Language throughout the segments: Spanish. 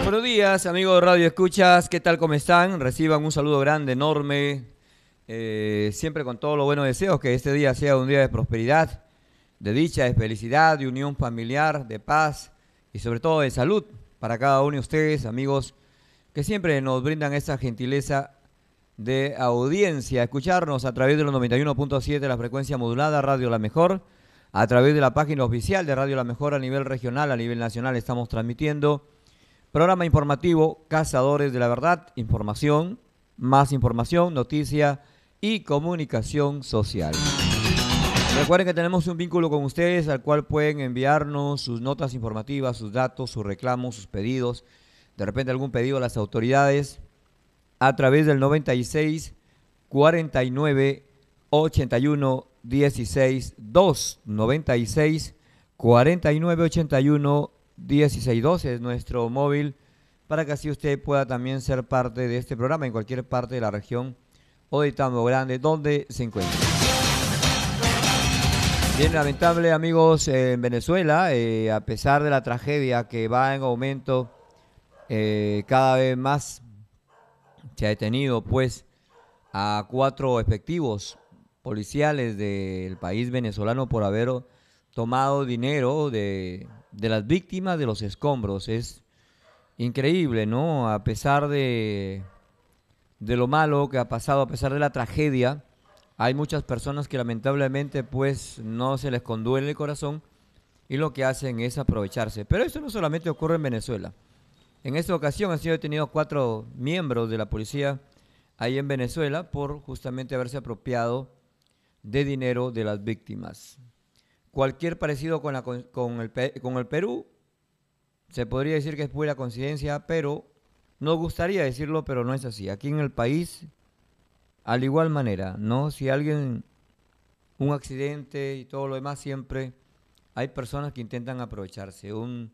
Buenos días, amigos de Radio Escuchas, ¿qué tal? ¿Cómo están? Reciban un saludo grande, enorme, siempre con todos los buenos deseos, que este día sea un día de prosperidad, de dicha, de felicidad, de unión familiar, de paz y sobre todo de salud para cada uno de ustedes, amigos, que siempre nos brindan esa gentileza de audiencia, escucharnos a través de los 91.7 de la frecuencia modulada, Radio La Mejor, a través de la página oficial de Radio La Mejor a nivel regional, a nivel nacional estamos transmitiendo. Programa informativo Cazadores de la Verdad, información, más información, noticia y comunicación social. Recuerden que tenemos un vínculo con ustedes al cual pueden enviarnos sus notas informativas, sus datos, sus reclamos, sus pedidos, de repente algún pedido a las autoridades a través del 96 49 81 16 2 96 49 81 1612 es nuestro móvil para que así usted pueda también ser parte de este programa en cualquier parte de la región o de Tambo Grande donde se encuentre. Bien lamentable, amigos, en Venezuela, a pesar de la tragedia que va en aumento, cada vez más se ha detenido pues a 4 efectivos policiales del país venezolano por haber tomado dinero de las víctimas de los escombros. Es increíble, ¿no? A pesar de lo malo que ha pasado, a pesar de la tragedia, hay muchas personas que lamentablemente pues no se les conduele el corazón y lo que hacen es aprovecharse. Pero esto no solamente ocurre en Venezuela. En esta ocasión han sido detenidos 4 miembros de la policía ahí en Venezuela por justamente haberse apropiado de dinero de las víctimas. Cualquier parecido con el Perú se podría decir que es pura coincidencia, pero nos gustaría decirlo, pero no es así. Aquí en el país, al igual manera, ¿no? Si alguien, un accidente y todo lo demás, siempre hay personas que intentan aprovecharse.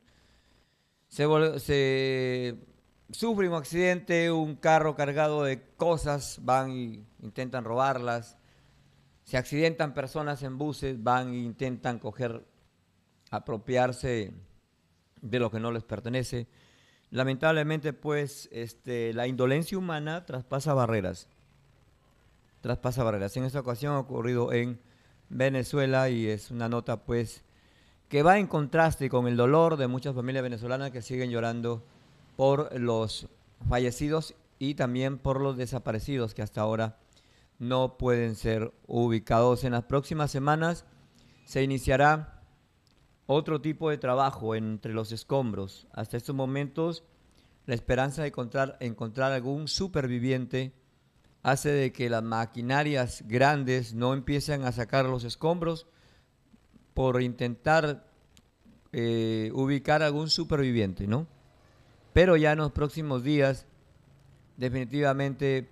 Se sufre un accidente, un carro cargado de cosas, van y intentan robarlas. Se accidentan personas en buses, van e intentan apropiarse de lo que no les pertenece. Lamentablemente, pues, la indolencia humana traspasa barreras. Traspasa barreras. En esta ocasión ha ocurrido en Venezuela y es una nota, pues, que va en contraste con el dolor de muchas familias venezolanas que siguen llorando por los fallecidos y también por los desaparecidos que hasta ahora no pueden ser ubicados. En las próximas semanas se iniciará otro tipo de trabajo entre los escombros. Hasta estos momentos, la esperanza de encontrar algún superviviente hace de que las maquinarias grandes no empiecen a sacar los escombros por intentar ubicar algún superviviente, ¿no? Pero ya en los próximos días, definitivamente,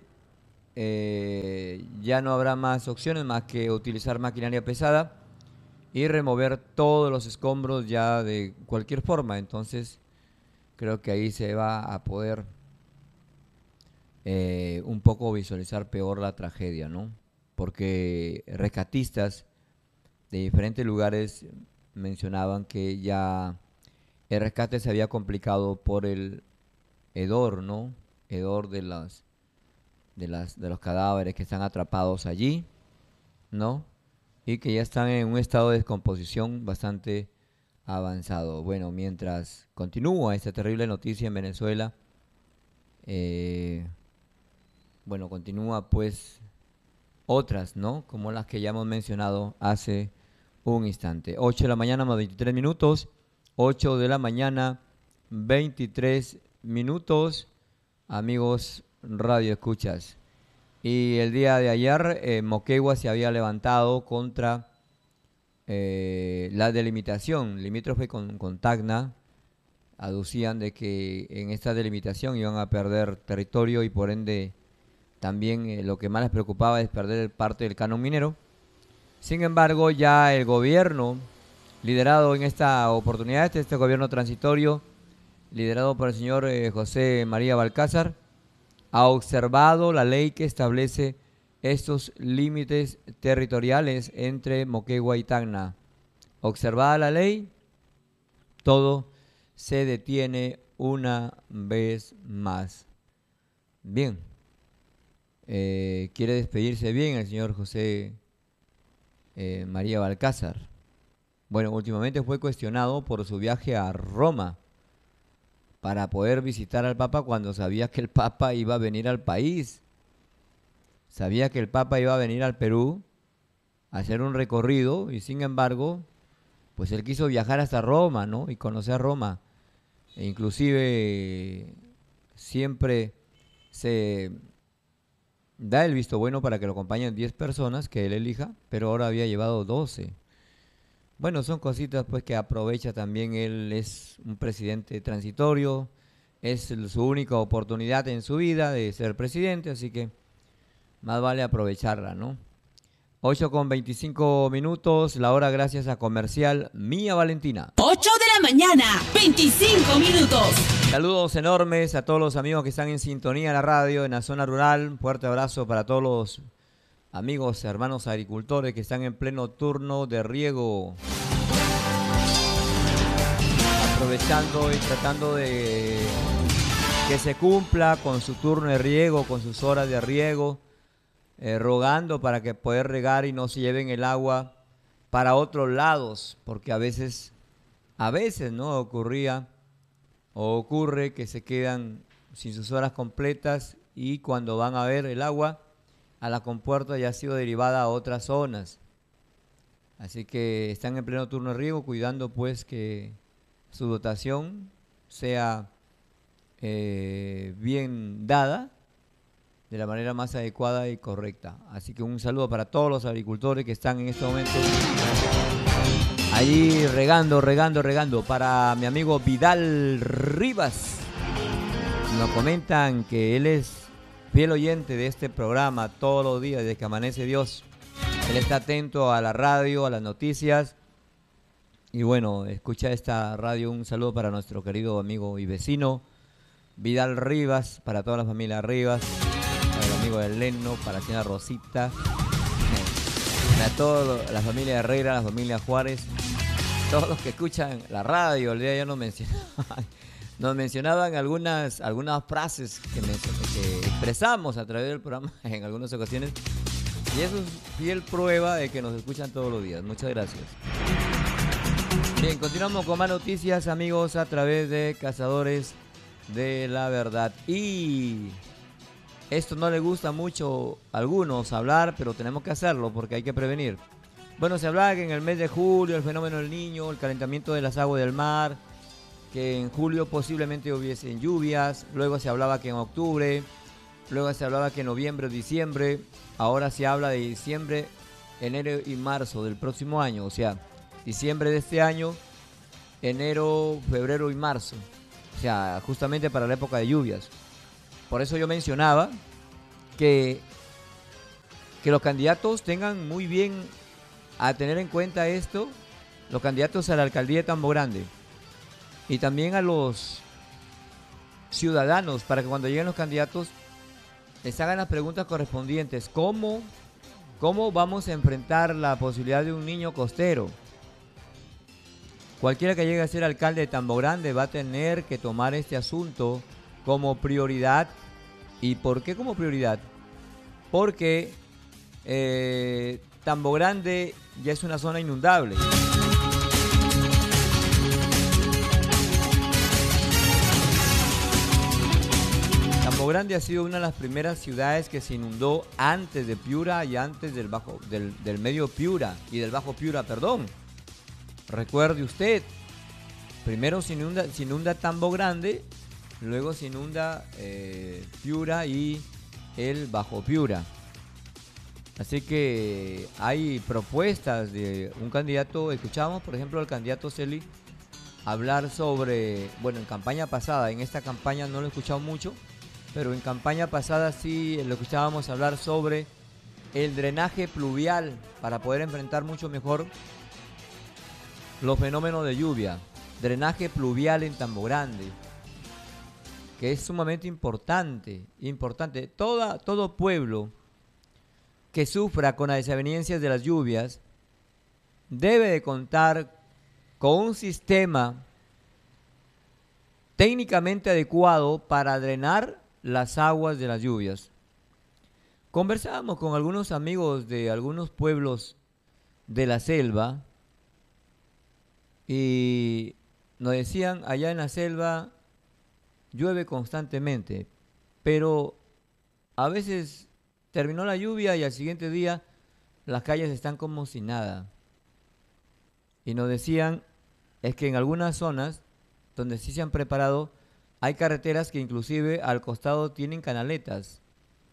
ya no habrá más opciones más que utilizar maquinaria pesada y remover todos los escombros ya de cualquier forma. Entonces creo que ahí se va a poder un poco visualizar peor la tragedia, ¿no? Porque rescatistas de diferentes lugares mencionaban que ya el rescate se había complicado por el hedor, ¿no? Hedor de los cadáveres que están atrapados allí, ¿no? Y que ya están en un estado de descomposición bastante avanzado. Bueno, mientras continúa esta terrible noticia en Venezuela, bueno, continúa pues otras, ¿no? Como las que ya hemos mencionado hace un instante. 8 de la mañana más 23 minutos, 8 de la mañana 23 minutos, amigos Radio Escuchas. Y el día de ayer Moquegua se había levantado contra la delimitación limítrofe con Tacna. Aducían de que en esta delimitación iban a perder territorio y por ende también lo que más les preocupaba es perder parte del canon minero. Sin embargo, ya el gobierno, liderado en esta oportunidad, este gobierno transitorio, liderado por el señor José María Balcázar, ha observado la ley que establece estos límites territoriales entre Moquegua y Tacna. Observada la ley, todo se detiene una vez más. Bien. Quiere despedirse bien el señor José María Balcázar. Bueno, últimamente fue cuestionado por su viaje a Roma para poder visitar al Papa cuando sabía que el Papa iba a venir al país. Sabía que el Papa iba a venir al Perú a hacer un recorrido y sin embargo, pues él quiso viajar hasta Roma, ¿no? Y conocer Roma. E inclusive siempre se da el visto bueno para que lo acompañen 10 personas que él elija, pero ahora había llevado 12. Bueno, son cositas pues que aprovecha también. Él es un presidente transitorio, es su única oportunidad en su vida de ser presidente, así que más vale aprovecharla, ¿no? 8:25, la hora gracias a Comercial Mía Valentina. 8 de la mañana, 25 minutos. Saludos enormes a todos los amigos que están en sintonía en la radio, en la zona rural. Un fuerte abrazo para todos los amigos, hermanos agricultores que están en pleno turno de riego. Aprovechando y tratando de que se cumpla con su turno de riego, con sus horas de riego. Rogando para que puedan regar y no se lleven el agua para otros lados, porque a veces no ocurre que se quedan sin sus horas completas y cuando van a ver el agua a la compuerta ya ha sido derivada a otras zonas. Así que están en pleno turno de riego, cuidando pues que su dotación sea bien dada, de la manera más adecuada y correcta. Así que un saludo para todos los agricultores que están en este momento ahí regando. Para mi amigo Vidal Rivas. Nos comentan que él es fiel oyente de este programa todos los días desde que amanece Dios. Él está atento a la radio, a las noticias. Y bueno, escucha esta radio. Un saludo para nuestro querido amigo y vecino Vidal Rivas, para toda la familia Rivas, para el amigo de Leno, para la señora Rosita, para toda la familia Herrera, la familia Juárez, todos los que escuchan la radio. El día ya nos mencionaban algunas frases que expresamos a través del programa en algunas ocasiones, y eso es fiel prueba de que nos escuchan todos los días. Muchas gracias. Bien, continuamos con más noticias, amigos, a través de Cazadores de la Verdad. Y esto no le gusta mucho a algunos hablar, pero tenemos que hacerlo porque hay que prevenir. Bueno, se hablaba que en el mes de julio el fenómeno del Niño, el calentamiento de las aguas del mar, que en julio posiblemente hubiesen lluvias, luego se hablaba que en octubre, luego se hablaba que en noviembre o diciembre, ahora se habla de diciembre, enero y marzo del próximo año, o sea, diciembre de este año, enero, febrero y marzo, o sea, justamente para la época de lluvias. Por eso yo mencionaba que los candidatos tengan muy bien a tener en cuenta esto, los candidatos a la alcaldía de Tambo Grande y también a los ciudadanos, para que cuando lleguen los candidatos les hagan las preguntas correspondientes. ¿Cómo vamos a enfrentar la posibilidad de un niño costero? Cualquiera que llegue a ser alcalde de Tambo Grande va a tener que tomar este asunto como prioridad. ¿Y por qué como prioridad? Porque Tambo Grande ya es una zona inundable. Tambo Grande ha sido una de las primeras ciudades que se inundó antes de Piura y antes del medio Piura y del bajo Piura, perdón. Recuerde usted, primero se inunda Tambo Grande, luego se inunda Piura y el bajo Piura. Así que hay propuestas de un candidato. Escuchamos, por ejemplo, al candidato Celi hablar sobre, bueno, en campaña pasada, en esta campaña no lo he escuchado mucho, pero en campaña pasada sí lo escuchábamos hablar sobre el drenaje pluvial para poder enfrentar mucho mejor los fenómenos de lluvia. Drenaje pluvial en Tambo Grande, que es sumamente importante. Todo pueblo que sufra con las desavenencias de las lluvias debe de contar con un sistema técnicamente adecuado para drenar las aguas de las lluvias. Conversábamos con algunos amigos de algunos pueblos de la selva y nos decían, allá en la selva llueve constantemente, pero a veces terminó la lluvia y al siguiente día las calles están como si nada. Y nos decían, es que en algunas zonas donde sí se han preparado, hay carreteras que inclusive al costado tienen canaletas.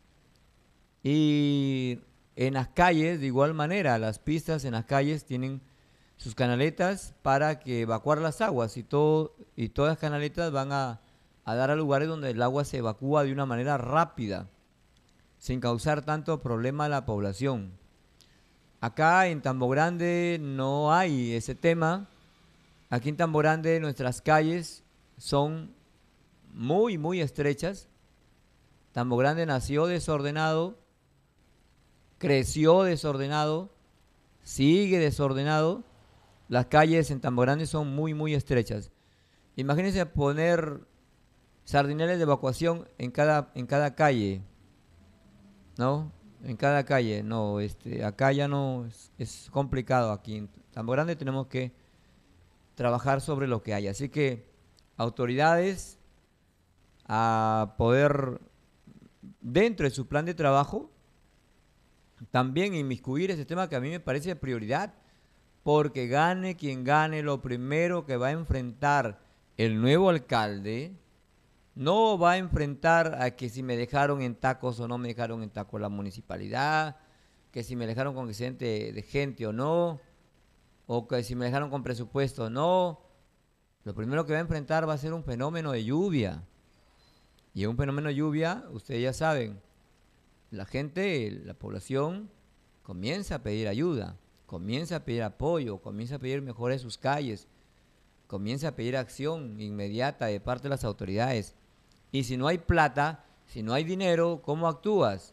Y en las calles, de igual manera, las pistas en las calles tienen sus canaletas para que evacuar las aguas y todas las canaletas van a dar a lugares donde el agua se evacúa de una manera rápida, sin causar tanto problema a la población. Acá en Tambo Grande no hay ese tema. Aquí en Tambo Grande nuestras calles son muy, muy estrechas. Tambo Grande nació desordenado, creció desordenado, sigue desordenado. Las calles en Tambo Grande son muy, muy estrechas. Imagínense poner sardineles de evacuación en cada calle, ¿no? En cada calle, no, acá ya no, es complicado aquí. En Tambo Grande tenemos que trabajar sobre lo que hay. Así que autoridades a poder, dentro de su plan de trabajo, también inmiscuir ese tema que a mí me parece prioridad, porque gane quien gane, lo primero que va a enfrentar el nuevo alcalde, no va a enfrentar a que si me dejaron en tacos o no me dejaron en tacos la municipalidad, que si me dejaron con excedente de gente o no, o que si me dejaron con presupuesto o no. Lo primero que va a enfrentar va a ser un fenómeno de lluvia. Y un fenómeno de lluvia, ustedes ya saben, la gente, la población comienza a pedir ayuda, comienza a pedir apoyo, comienza a pedir mejoras de sus calles, comienza a pedir acción inmediata de parte de las autoridades. Y si no hay plata, si no hay dinero, ¿cómo actúas?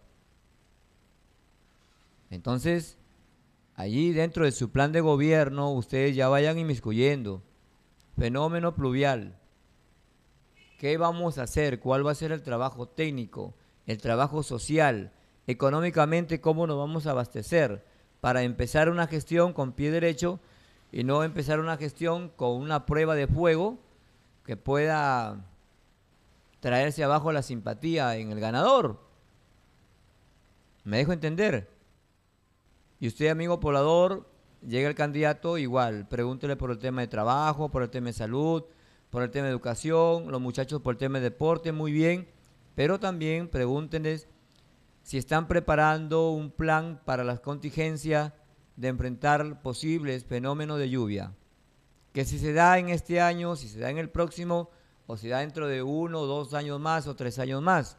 Entonces, allí dentro de su plan de gobierno, ustedes ya vayan inmiscuyendo. Fenómeno pluvial. ¿Qué vamos a hacer? ¿Cuál va a ser el trabajo técnico? El trabajo social. Económicamente, ¿cómo nos vamos a abastecer? Para empezar una gestión con pie derecho y no empezar una gestión con una prueba de fuego que pueda traerse abajo la simpatía en el ganador. ¿Me dejo entender? Y usted, amigo poblador, llega el candidato, igual, pregúntele por el tema de trabajo, por el tema de salud, por el tema de educación, los muchachos por el tema de deporte, muy bien, pero también pregúntenles si están preparando un plan para las contingencias de enfrentar posibles fenómenos de lluvia, que si se da en este año, si se da en el próximo, o si da dentro de 1 o 2 años más o 3 años más.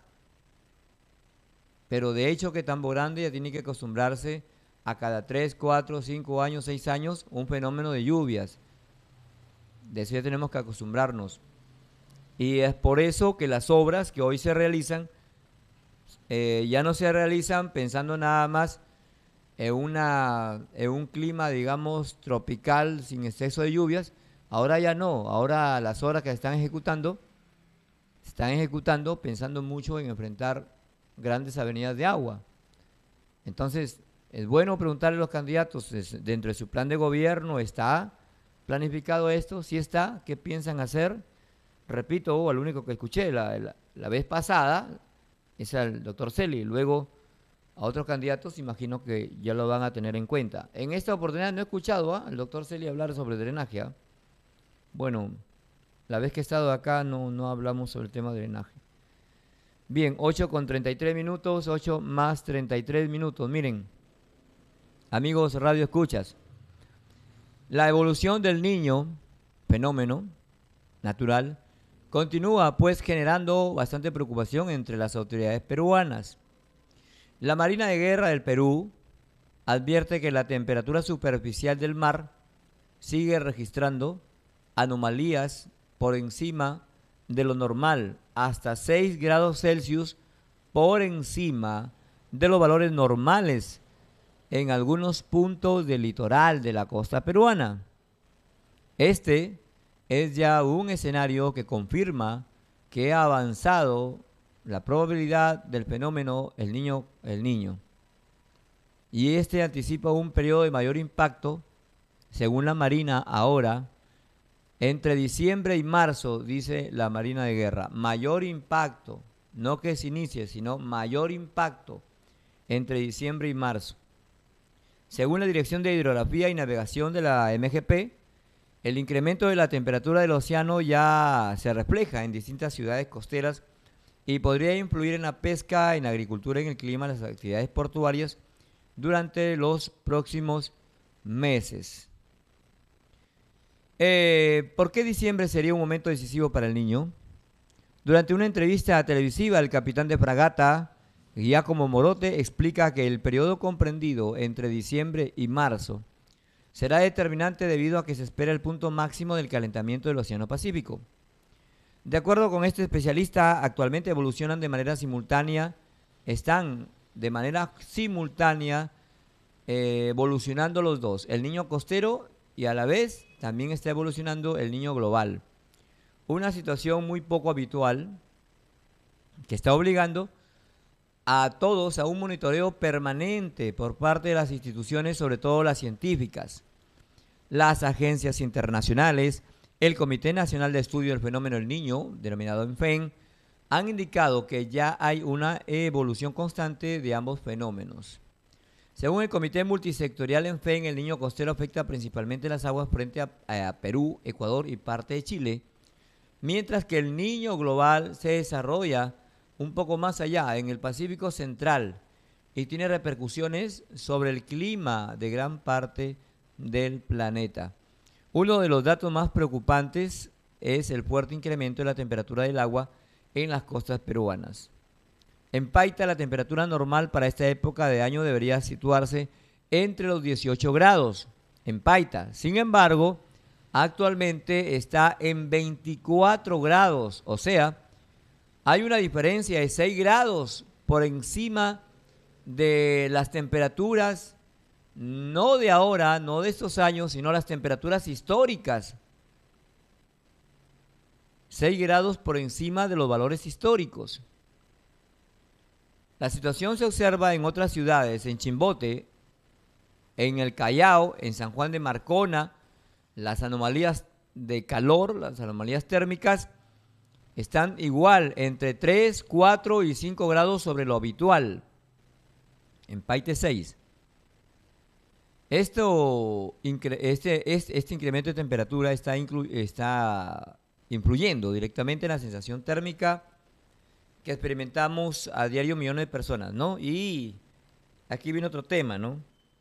Pero de hecho que Tambo Grande ya tiene que acostumbrarse a cada 3, 4, 5 años, 6 años, un fenómeno de lluvias. De eso ya tenemos que acostumbrarnos. Y es por eso que las obras que hoy se realizan, ya no se realizan pensando nada más en un clima, digamos, tropical, sin exceso de lluvias. Ahora ya no, ahora las obras que se están ejecutando pensando mucho en enfrentar grandes avenidas de agua. Entonces, es bueno preguntarle a los candidatos, dentro de su plan de gobierno, ¿está planificado esto? ¿Sí está? ¿Qué piensan hacer? Repito, al único que escuché la vez pasada es al doctor Celi, luego a otros candidatos imagino que ya lo van a tener en cuenta. En esta oportunidad no he escuchado al doctor Celi hablar sobre drenaje. Bueno, la vez que he estado acá no hablamos sobre el tema de drenaje. Bien, 8 con 33 minutos, 8 más 33 minutos. Miren, amigos radio escuchas, la evolución del Niño, fenómeno natural, continúa pues generando bastante preocupación entre las autoridades peruanas. La Marina de Guerra del Perú advierte que la temperatura superficial del mar sigue registrando anomalías por encima de lo normal, hasta 6 grados Celsius por encima de los valores normales en algunos puntos del litoral de la costa peruana. Este es ya un escenario que confirma que ha avanzado la probabilidad del fenómeno El Niño. Y este anticipa un periodo de mayor impacto, según la Marina ahora, entre diciembre y marzo, dice la Marina de Guerra. Mayor impacto, no que se inicie, sino mayor impacto entre diciembre y marzo. Según la Dirección de Hidrografía y Navegación de la MGP, el incremento de la temperatura del océano ya se refleja en distintas ciudades costeras y podría influir en la pesca, en la agricultura, en el clima, en las actividades portuarias durante los próximos meses. ¿Por qué diciembre sería un momento decisivo para el niño? Durante una entrevista televisiva, el capitán de fragata, Giacomo Morote, explica que el periodo comprendido entre diciembre y marzo será determinante debido a que se espera el punto máximo del calentamiento del Océano Pacífico. De acuerdo con este especialista, actualmente evolucionan de manera simultánea, están de manera simultánea evolucionando los dos, el niño costero y a la vez también está evolucionando el niño global. Una situación muy poco habitual que está obligando a todos a un monitoreo permanente por parte de las instituciones, sobre todo las científicas, las agencias internacionales, el Comité Nacional de Estudio del Fenómeno del Niño, denominado ENFEN, han indicado que ya hay una evolución constante de ambos fenómenos. Según el Comité Multisectorial ENFEN, el niño costero afecta principalmente las aguas frente a Perú, Ecuador y parte de Chile, mientras que el niño global se desarrolla un poco más allá, en el Pacífico Central, y tiene repercusiones sobre el clima de gran parte del planeta. Uno de los datos más preocupantes es el fuerte incremento de la temperatura del agua en las costas peruanas. En Paita, la temperatura normal para esta época de año debería situarse entre los 18 grados. En Paita, sin embargo, actualmente está en 24 grados, o sea, hay una diferencia de 6 grados por encima de las temperaturas, no de ahora, no de estos años, sino las temperaturas históricas. 6 grados por encima de los valores históricos. La situación se observa en otras ciudades, en Chimbote, en el Callao, en San Juan de Marcona. Las anomalías de calor, las anomalías térmicas, están igual, entre 3, 4 y 5 grados sobre lo habitual. En Paite 6. Este incremento de temperatura está influyendo directamente en la sensación térmica que experimentamos a diario millones de personas, ¿no? Y aquí viene otro tema, ¿no?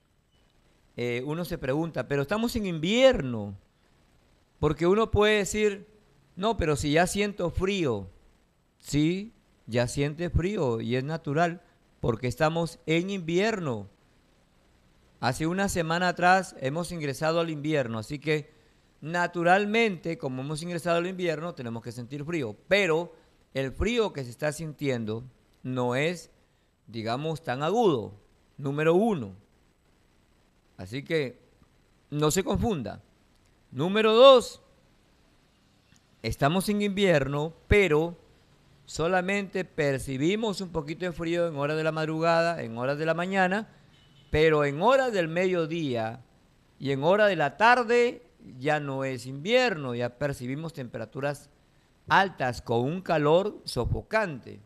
Uno se pregunta, pero estamos en invierno, porque uno puede decir, no, pero si ya siento frío, sí, ya siente frío y es natural, porque estamos en invierno. Hace una semana atrás hemos ingresado al invierno, así que naturalmente, como hemos ingresado al invierno, tenemos que sentir frío, pero el frío que se está sintiendo no es, digamos, tan agudo, número uno. Así que no se confunda. Número 2, estamos en invierno, pero solamente percibimos un poquito de frío en horas de la madrugada, en horas de la mañana, pero en horas del mediodía y en horas de la tarde ya no es invierno, ya percibimos temperaturas altas con un calor sofocante.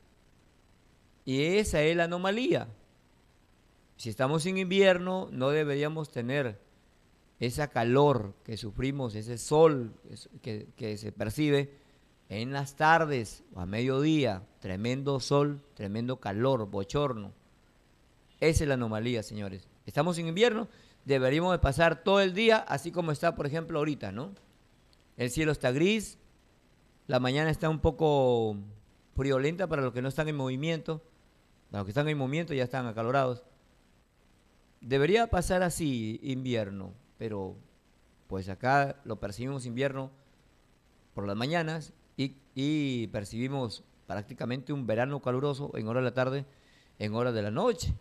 Y esa es la anomalía. Si estamos en invierno, no deberíamos tener esa calor que sufrimos, ese sol que se percibe en las tardes o a mediodía. Tremendo sol, tremendo calor, bochorno. Esa es la anomalía, señores. Estamos en invierno, deberíamos de pasar todo el día así como está, por ejemplo, ahorita, ¿no? El cielo está gris, la mañana está un poco friolenta para los que no están en movimiento. Para los que están en movimiento ya están acalorados. Debería pasar así invierno, pero pues acá lo percibimos invierno por las mañanas y percibimos prácticamente un verano caluroso en horas de la tarde, en horas de la noche.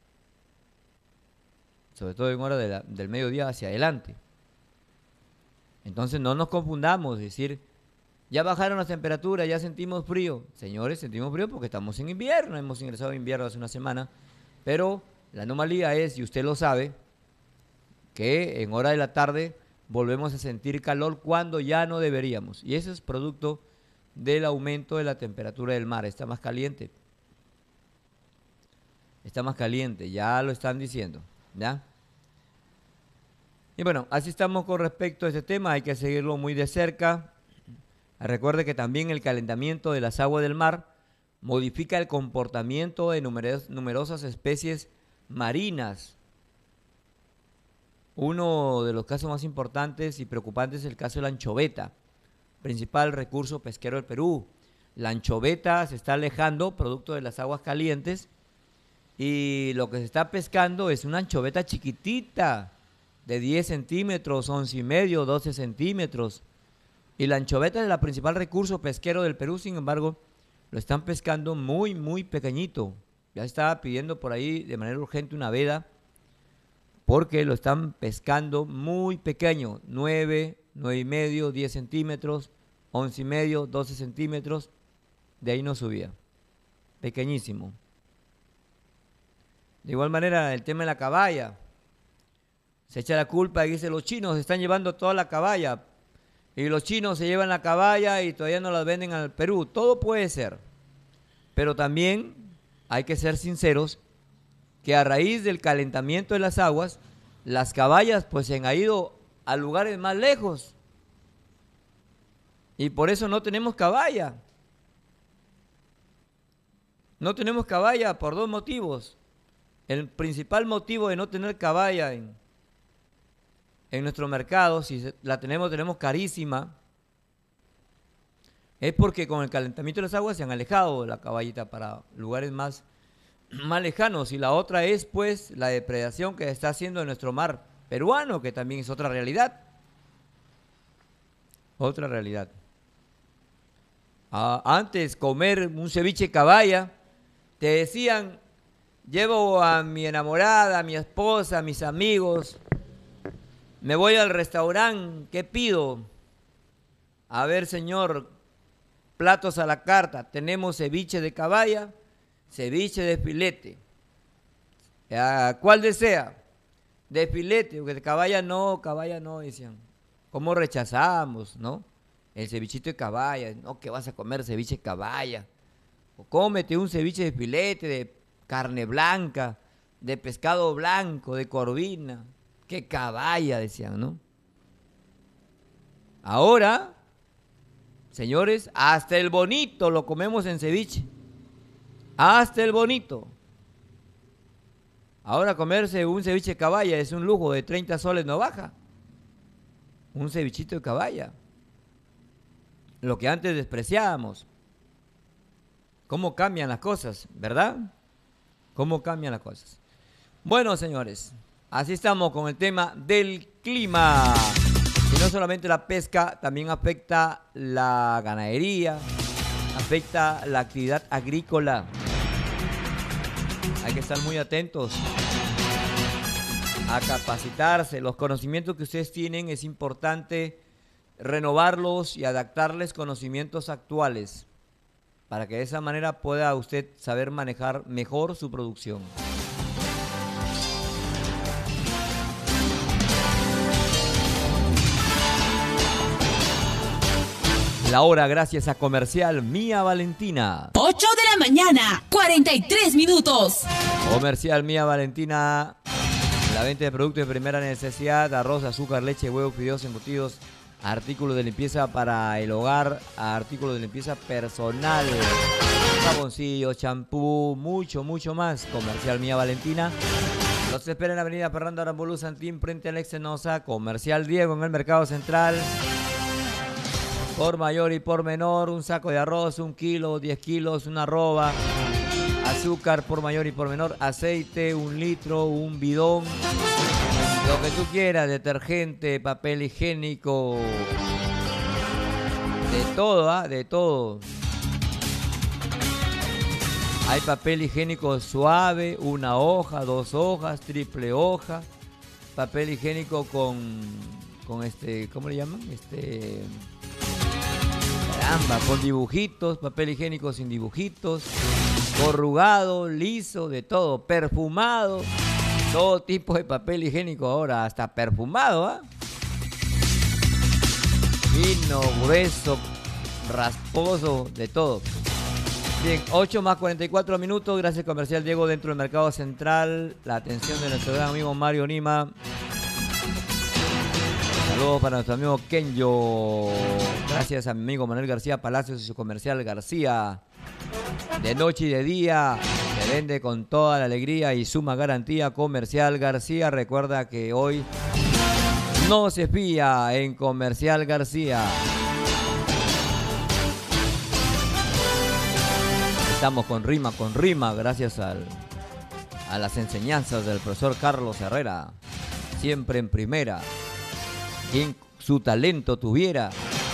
Sobre todo en horas del mediodía hacia adelante. Entonces no nos confundamos, decir, ya bajaron las temperaturas, ya sentimos frío. Señores, sentimos frío porque estamos en invierno, hemos ingresado a invierno hace una semana, pero la anomalía es, y usted lo sabe, que en hora de la tarde volvemos a sentir calor cuando ya no deberíamos. Y eso es producto del aumento de la temperatura del mar, está más caliente. Está más caliente, ya lo están diciendo, ¿ya? Y bueno, así estamos con respecto a este tema, hay que seguirlo muy de cerca. Recuerde que también el calentamiento de las aguas del mar modifica el comportamiento de numerosas especies marinas. Uno de los casos más importantes y preocupantes es el caso de la anchoveta, principal recurso pesquero del Perú. La anchoveta se está alejando producto de las aguas calientes y lo que se está pescando es una anchoveta chiquitita de 10 centímetros, 11,5, 12 centímetros. Y la anchoveta es el principal recurso pesquero del Perú, sin embargo, lo están pescando muy, muy pequeñito. Ya estaba pidiendo por ahí de manera urgente una veda, porque lo están pescando muy pequeño, 9, 9,5, 10 centímetros, 11,5, 12 centímetros, de ahí no subía, pequeñísimo. De igual manera, el tema de la caballa, se echa la culpa y dice, los chinos se están llevando toda la caballa, y los chinos se llevan la caballa y todavía no la venden al Perú. Todo puede ser, pero también hay que ser sinceros que a raíz del calentamiento de las aguas, las caballas pues se han ido a lugares más lejos y por eso no tenemos caballa. No tenemos caballa por dos motivos. El principal motivo de no tener caballa en nuestro mercado, si la tenemos carísima, es porque con el calentamiento de las aguas se han alejado la caballita para lugares más lejanos. Y la otra es pues la depredación que está haciendo en nuestro mar peruano, que también es otra realidad. Otra realidad. Antes comer un ceviche de caballa, te decían, llevo a mi enamorada, a mi esposa, a mis amigos, me voy al restaurante, ¿qué pido? A ver, señor, platos a la carta, tenemos ceviche de caballa, ceviche de filete. ¿Cuál desea? De filete, porque de caballa no, decían. ¿Cómo rechazamos, no? El cevichito de caballa, no, que vas a comer ceviche de caballa. O cómete un ceviche de filete, de carne blanca, de pescado blanco, de corvina. ¡Qué caballa! Decían, ¿no? Ahora, señores, hasta el bonito lo comemos en ceviche. Hasta el bonito. Ahora comerse un ceviche de caballa es un lujo, de 30 soles no baja. Un cevichito de caballa. Lo que antes despreciábamos. ¿Cómo cambian las cosas, verdad? ¿Cómo cambian las cosas? Bueno, señores, así estamos con el tema del clima. Y no solamente la pesca, también afecta la ganadería, afecta la actividad agrícola. Hay que estar muy atentos a capacitarse. Los conocimientos que ustedes tienen es importante renovarlos y adaptarles conocimientos actuales para que de esa manera pueda usted saber manejar mejor su producción. La hora gracias a Comercial Mía Valentina. 8 de la mañana, 43 minutos. Comercial Mía Valentina. La venta de productos de primera necesidad, arroz, azúcar, leche, huevos, fideos, embutidos, artículos de limpieza para el hogar, artículos de limpieza personal, jaboncillo, champú, mucho más. Comercial Mía Valentina. Los espera en la avenida Fernando Aramburu Santín, frente al Exenosa. Comercial Diego en el Mercado Central. Por mayor y por menor, un saco de arroz, 1 kilo, 10 kilos, una arroba, azúcar por mayor y por menor, aceite, 1 litro, un bidón, lo que tú quieras, detergente, papel higiénico, de todo, de todo. Hay papel higiénico suave, 1 hoja, 2 hojas, triple hoja, papel higiénico con ¿cómo le llaman? Caramba, con dibujitos, papel higiénico sin dibujitos, corrugado, liso, de todo, perfumado, todo tipo de papel higiénico ahora, hasta perfumado, ¿ah? Fino, grueso, rasposo, de todo. Bien, 8 más 44 minutos, gracias Comercial Diego dentro del Mercado Central, la atención de nuestro gran amigo Mario Lima. Saludos para nuestro amigo Kenyo. Gracias a mi amigo Manuel García Palacios y su Comercial García. De noche y de día, se vende con toda la alegría y suma garantía. Comercial García. Recuerda que hoy no se fía en Comercial García. Estamos con rima, gracias a las enseñanzas del profesor Carlos Herrera. Siempre en primera. Quien su talento tuviera.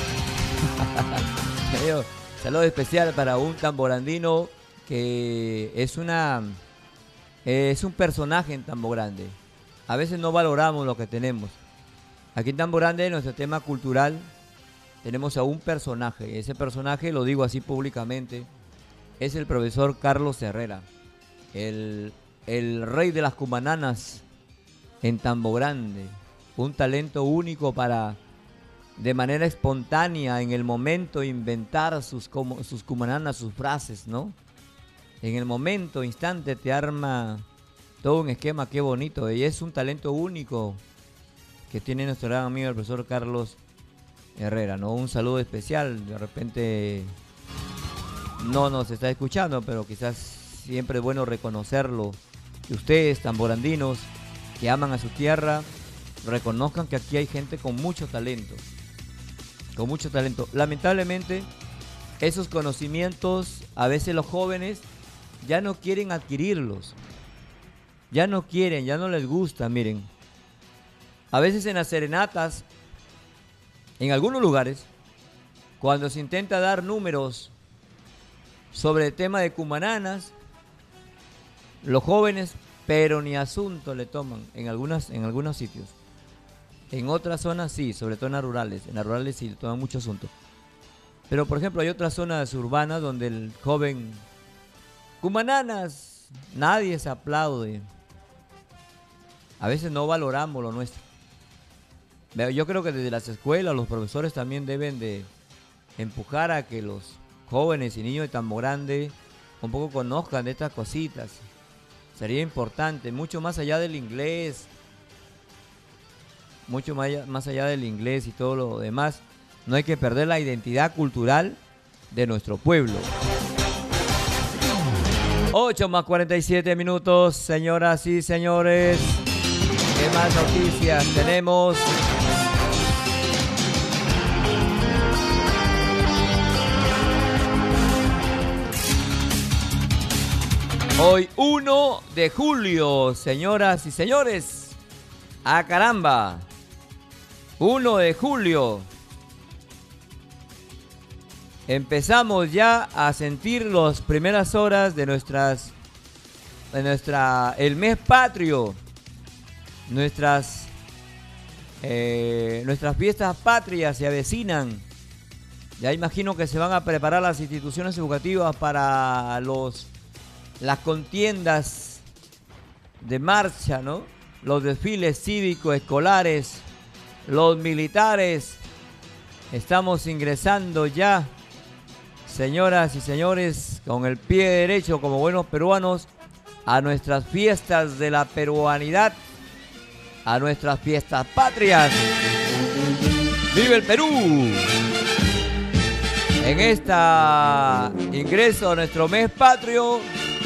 Saludo especial para un tamborandino que es un personaje en Tambo Grande. A veces no valoramos lo que tenemos. Aquí en Tambo Grande, en nuestro tema cultural, tenemos a un personaje. Ese personaje, lo digo así públicamente, es el profesor Carlos Herrera, el rey de las cumananas en Tambo Grande. Un talento único para, de manera espontánea, en el momento, inventar sus cumananas, sus frases, ¿no? En el momento, instante, te arma todo un esquema, qué bonito. Y es un talento único que tiene nuestro gran amigo, el profesor Carlos Herrera, ¿no? Un saludo especial, de repente no nos está escuchando, pero quizás siempre es bueno reconocerlo. Que ustedes, tamborandinos, que aman a su tierra, reconozcan que aquí hay gente con mucho talento. Con mucho talento. Lamentablemente, esos conocimientos, a veces los jóvenes ya no quieren adquirirlos. Ya no quieren, ya no les gusta, miren. A veces en las serenatas, en algunos lugares, cuando se intenta dar números sobre el tema de cumananas, los jóvenes, pero ni asunto le toman en algunos sitios. En otras zonas sí, sobre todo en las rurales. En las rurales sí le toman mucho asunto. Pero por ejemplo hay otras zonas urbanas donde el joven cumananas, nadie se aplaude. A veces no valoramos lo nuestro. Yo creo que desde las escuelas los profesores también deben de empujar a que los jóvenes y niños de Tambo Grande un poco conozcan de estas cositas. Sería importante, mucho más allá del inglés, mucho más allá del inglés y todo lo demás. No hay que perder la identidad cultural de nuestro pueblo. 8 más 47 minutos, señoras y señores. ¿Qué más noticias tenemos? Hoy 1 de julio, señoras y señores. ¡Ah, caramba! 1 de julio. Empezamos ya a sentir las primeras horas de el mes patrio. Nuestras fiestas patrias se avecinan. Ya imagino que se van a preparar las instituciones educativas para las contiendas de marcha, ¿no? Los desfiles cívicos, escolares, los militares. Estamos ingresando ya, señoras y señores, con el pie derecho como buenos peruanos, a nuestras fiestas de la peruanidad, a nuestras fiestas patrias. ¡Vive el Perú! En este ingreso a nuestro mes patrio,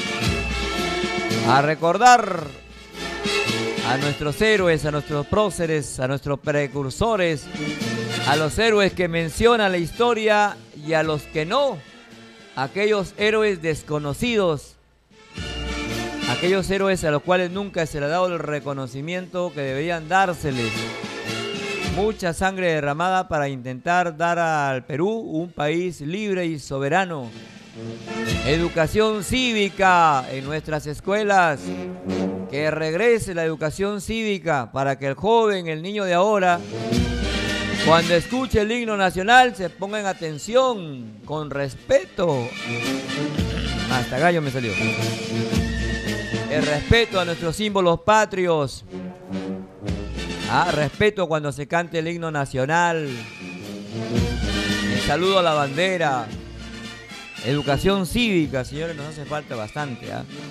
a recordar a nuestros héroes, a nuestros próceres, a nuestros precursores, a los héroes que menciona la historia y a los que no, aquellos héroes desconocidos, aquellos héroes a los cuales nunca se les ha dado el reconocimiento que deberían dárseles. Mucha sangre derramada para intentar dar al Perú un país libre y soberano. Educación cívica en nuestras escuelas. Que regrese la educación cívica para que el joven, el niño de ahora, Cuando escuche el himno nacional, se pongan atención, con respeto. Hasta gallo me salió. El respeto a nuestros símbolos patrios. Respeto cuando se cante el himno nacional. El saludo a la bandera. Educación cívica, señores, nos hace falta bastante.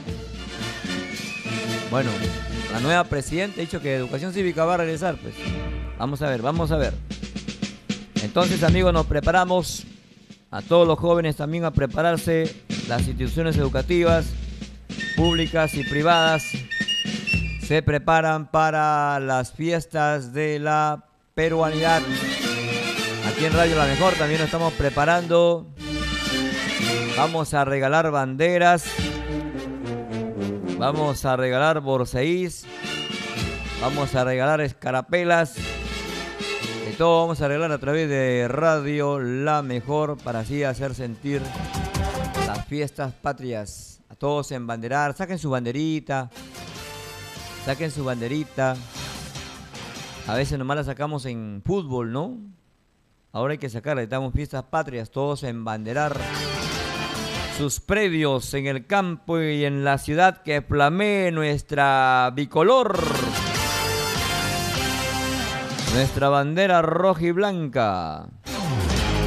Bueno, la nueva presidenta ha dicho que educación cívica va a regresar, pues. Vamos a ver, vamos a ver. Entonces, amigos, nos preparamos, a todos los jóvenes también a prepararse, las instituciones educativas, públicas y privadas, se preparan para las fiestas de la peruanidad. Aquí en Radio La Mejor también nos estamos preparando. Vamos a regalar banderas, vamos a regalar borseís, vamos a regalar escarapelas. Y todo vamos a arreglar a través de Radio La Mejor para así hacer sentir las fiestas patrias. A todos embanderar, saquen su banderita. Saquen su banderita. A veces nomás la sacamos en fútbol, ¿no? Ahora hay que sacarla, necesitamos fiestas patrias, todos embanderar sus predios en el campo y en la ciudad, que flamee nuestra bicolor. Nuestra bandera roja y blanca.